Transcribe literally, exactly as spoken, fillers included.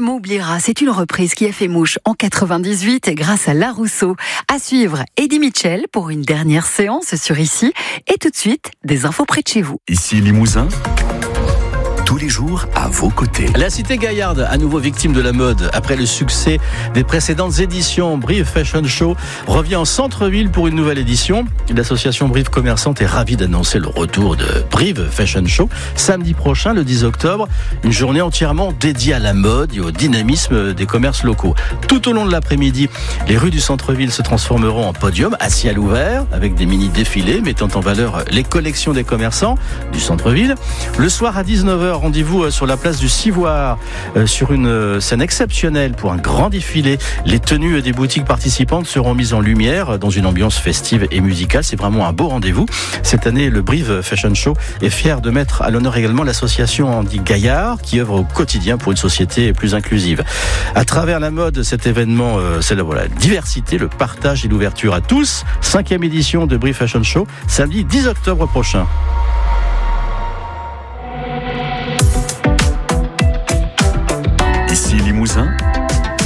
m'oubliera, c'est une reprise qui a fait mouche en quatre-vingt-dix-huit grâce à La Rousseau. À suivre, Eddie Mitchell pour une dernière séance sur Ici. Et tout de suite, des infos près de chez vous. Ici Limousin, tous les jours à vos côtés. La cité gaillarde, à nouveau victime de la mode. Après le succès des précédentes éditions, Brive Fashion Show revient en centre-ville pour une nouvelle édition. L'association Brive Commerçante est ravie d'annoncer le retour de Brive Fashion Show samedi prochain, le dix octobre. Une journée entièrement dédiée à la mode et au dynamisme des commerces locaux. Tout au long de l'après-midi, les rues du centre-ville se transformeront en podium à ciel ouvert avec des mini-défilés mettant en valeur les collections des commerçants du centre-ville. Le soir à dix-neuf heures, rendez-vous sur la place du Civoire, euh, sur une scène exceptionnelle pour un grand défilé. Les tenues des boutiques participantes seront mises en lumière dans une ambiance festive et musicale. C'est vraiment un beau rendez-vous. Cette année, le Brive Fashion Show est fier de mettre à l'honneur également l'association Andy Gaillard qui œuvre au quotidien pour une société plus inclusive. À travers la mode, cet événement euh, célèbre la diversité, le partage et l'ouverture à tous. Cinquième édition de Brive Fashion Show, samedi dix octobre prochain.